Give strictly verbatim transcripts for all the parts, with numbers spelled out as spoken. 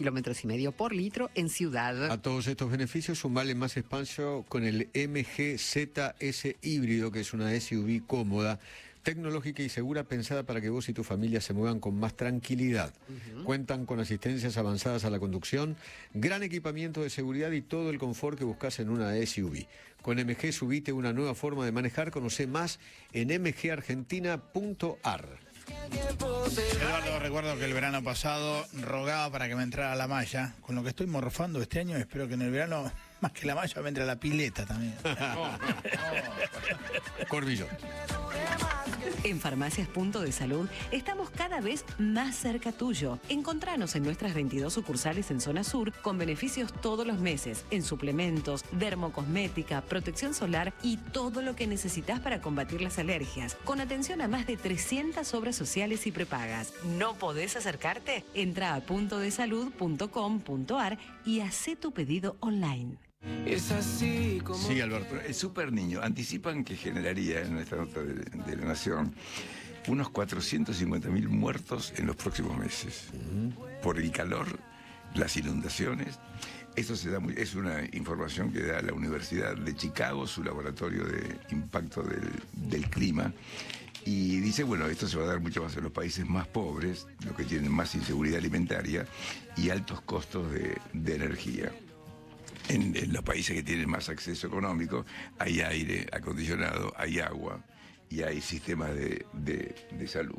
kilómetros y medio por litro en ciudad. A todos estos beneficios sumale más espacio con el M G Z S híbrido, que es una S U V cómoda, tecnológica y segura, pensada para que vos y tu familia se muevan con más tranquilidad. Uh-huh. Cuentan con asistencias avanzadas a la conducción, gran equipamiento de seguridad y todo el confort que buscas en una S U V. Con M G subite una nueva forma de manejar. Conocé más en m g argentina punto a r. Eduardo, recuerdo que el verano pasado rogaba para que me entrara la malla. Con lo que estoy morfando este año, espero que en el verano, más que la malla, me entre la pileta también. No, no, no. Corbillo. En Farmacias Punto de Salud estamos cada vez más cerca tuyo. Encontranos en nuestras veintidós sucursales en zona sur con beneficios todos los meses en suplementos, dermocosmética, protección solar y todo lo que necesitas para combatir las alergias, con atención a más de trescientas obras sociales y prepagas. ¿No podés acercarte? Entra a punto de salud punto com punto a r y hacé tu pedido online. Es así como... Sí, Alberto. El Super Niño anticipan que generaría en nuestra nota de, de la Nación unos cuatrocientos cincuenta mil muertos en los próximos meses. Uh-huh. Por el calor, las inundaciones. Esto se da muy, es una información que da la Universidad de Chicago, su laboratorio de impacto del, del clima. Y dice, bueno, esto se va a dar mucho más en los países más pobres, los que tienen más inseguridad alimentaria y altos costos de, de energía. En, en los países que tienen más acceso económico hay aire acondicionado, hay agua y hay sistemas de, de, de salud.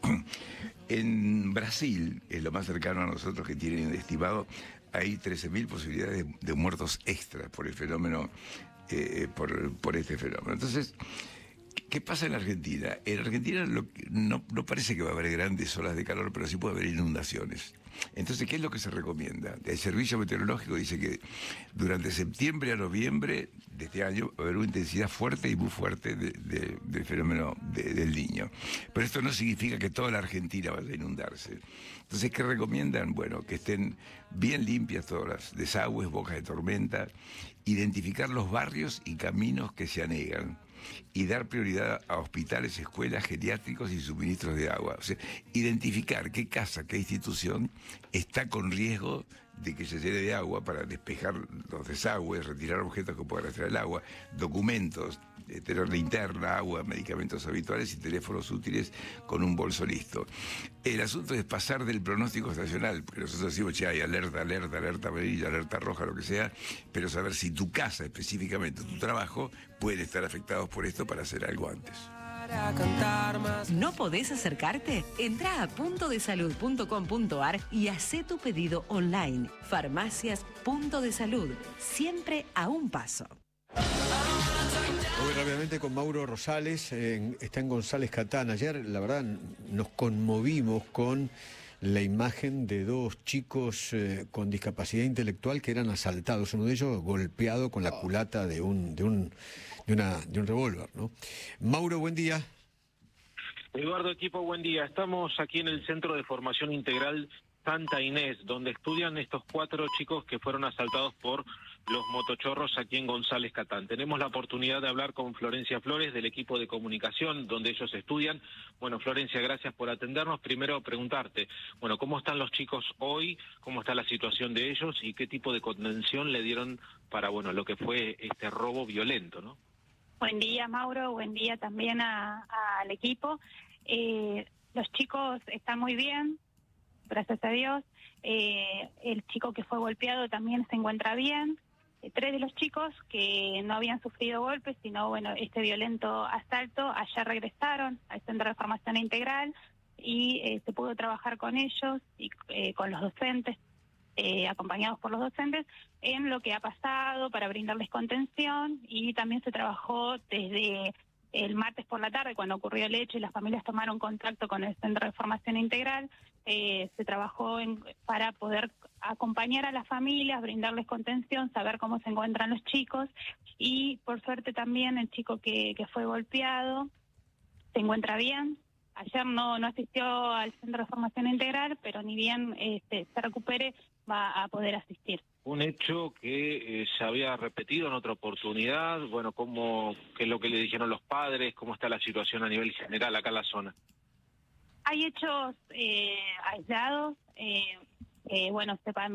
En Brasil, es lo más cercano a nosotros que tienen estimado, hay trece mil posibilidades de, de muertos extras por el fenómeno, eh, por, por este fenómeno. Entonces, ¿qué pasa en Argentina? En Argentina lo, no, no parece que va a haber grandes olas de calor, pero sí puede haber inundaciones. Entonces, ¿qué es lo que se recomienda? El Servicio Meteorológico dice que durante septiembre a noviembre de este año va a haber una intensidad fuerte y muy fuerte de, de, del fenómeno de, del Niño. Pero esto no significa que toda la Argentina vaya a inundarse. Entonces, ¿qué recomiendan? Bueno, que estén bien limpias todas las desagües, bocas de tormenta, identificar los barrios y caminos que se anegan y dar prioridad a hospitales, escuelas, geriátricos y suministros de agua. O sea, identificar qué casa, qué institución está con riesgo de que se llene de agua para despejar los desagües, retirar objetos que puedan extraer el agua, documentos, eh, tener linterna, agua, medicamentos habituales y teléfonos útiles con un bolso listo. El asunto es pasar del pronóstico estacional, porque nosotros decimos, che, hay alerta, alerta, alerta amarilla, alerta roja, lo que sea, pero saber si tu casa, específicamente tu trabajo, pueden estar afectados por esto para hacer algo antes. ¿No podés acercarte? Entra a punto de salud punto com punto a r y hacé tu pedido online. Farmacias Punto de Salud, siempre a un paso. Muy rápidamente con Mauro Rosales, eh, está en González Catán. Ayer, la verdad, nos conmovimos con la imagen de dos chicos eh, con discapacidad intelectual que eran asaltados, uno de ellos golpeado con la culata de un de un de una de un revólver, ¿no? Mauro, buen día. Eduardo, equipo, buen día. Estamos aquí en el Centro de Formación Integral Santa Inés, donde estudian estos cuatro chicos que fueron asaltados por los motochorros aquí en González Catán. Tenemos la oportunidad de hablar con Florencia Flores del equipo de comunicación donde ellos estudian. Bueno, Florencia, gracias por atendernos. Primero preguntarte, bueno, ¿cómo están los chicos hoy? ¿Cómo está la situación de ellos? ¿Y qué tipo de contención le dieron para, bueno, lo que fue este robo violento, ¿no? Buen día, Mauro. Buen día también a, a, al equipo. Eh, los chicos están muy bien, gracias a Dios. Eh, el chico que fue golpeado también se encuentra bien. Eh, tres de los chicos que no habían sufrido golpes, sino bueno este violento asalto, allá regresaron al Centro de Formación Integral y eh, se pudo trabajar con ellos y eh, con los docentes, eh, acompañados por los docentes, en lo que ha pasado para brindarles contención, y también se trabajó desde el martes por la tarde, cuando ocurrió el hecho y las familias tomaron contacto con el Centro de Formación Integral, eh, se trabajó en, para poder acompañar a las familias, brindarles contención, saber cómo se encuentran los chicos, y por suerte también el chico que, que fue golpeado se encuentra bien. Ayer no, no asistió al Centro de Formación Integral, pero ni bien este, se recupere va a poder asistir. Un hecho que eh, se había repetido en otra oportunidad. Bueno, ¿cómo, qué es lo que le dijeron los padres? ¿Cómo está la situación a nivel general acá en la zona? Hay hechos eh, aislados, eh, eh, bueno, sepan